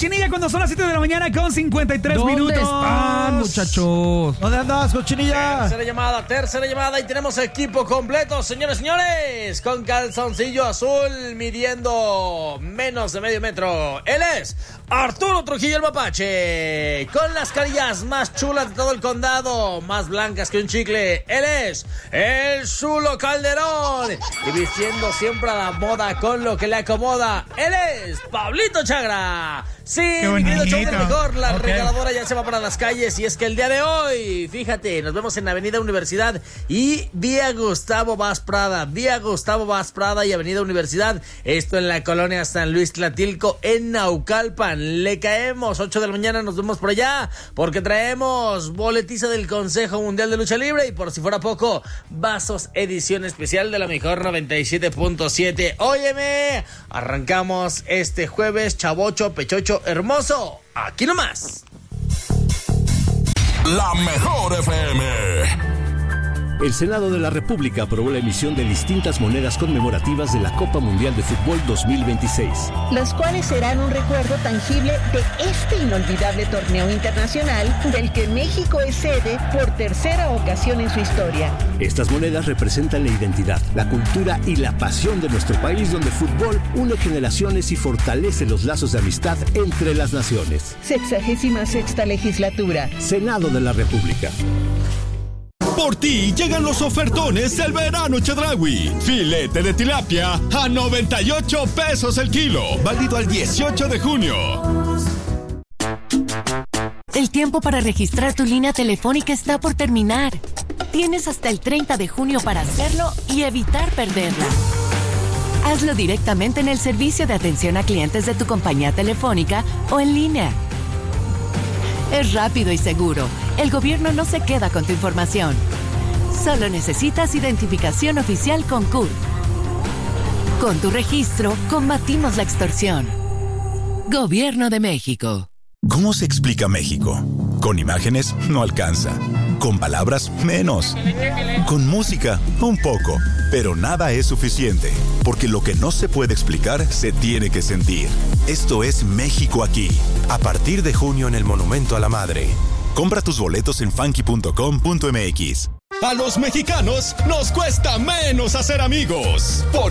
Cochinilla cuando son las 7 de la mañana con 53 minutos. ¿Dónde están, muchachos? ¿Dónde andas, Cochinilla? Tercera llamada y tenemos equipo completo, señores, con calzoncillo azul midiendo menos de medio metro. Él es Arturo Trujillo el Mapache, con las carillas más chulas de todo el condado, más blancas que un chicle. Él es el Zulo Calderón y vistiendo siempre a la moda con lo que le acomoda. Él es Pablito Chagra. Sí, mi querido show del mejor, la regaladora ya se va para las calles y es que el día de hoy, fíjate, nos vemos en Avenida Universidad y vía Gustavo Vaz Prada y Avenida Universidad, esto en la colonia San Luis Tlatilco en Naucalpan. Le caemos, 8 de la mañana, nos vemos por allá porque traemos boletiza del Consejo Mundial de Lucha Libre y por si fuera poco, vasos edición especial de la mejor 97.7. Óyeme, arrancamos este jueves, chavocho, pechocho, hermoso, aquí nomás. La mejor FM. El Senado de la República aprobó la emisión de distintas monedas conmemorativas de la Copa Mundial de Fútbol 2026. Las cuales serán un recuerdo tangible de este inolvidable torneo internacional del que México es sede por tercera ocasión en su historia. Estas monedas representan la identidad, la cultura y la pasión de nuestro país, donde el fútbol une generaciones y fortalece los lazos de amistad entre las naciones. 66ª legislatura. Senado de la República. Por ti llegan los ofertones del verano Chedraui. Filete de tilapia a 98 pesos el kilo. Válido al 18 de junio. El tiempo para registrar tu línea telefónica está por terminar. Tienes hasta el 30 de junio para hacerlo y evitar perderla. Hazlo directamente en el servicio de atención a clientes de tu compañía telefónica o en línea. Es rápido y seguro. El gobierno no se queda con tu información. Solo necesitas identificación oficial con CURP. Con tu registro, combatimos la extorsión. Gobierno de México. ¿Cómo se explica México? Con imágenes no alcanza. Con palabras menos. Con música un poco. Pero nada es suficiente. Porque lo que no se puede explicar se tiene que sentir. Esto es México aquí. A partir de junio en el Monumento a la Madre. Compra tus boletos en funky.com.mx. A los mexicanos nos cuesta menos hacer amigos. Por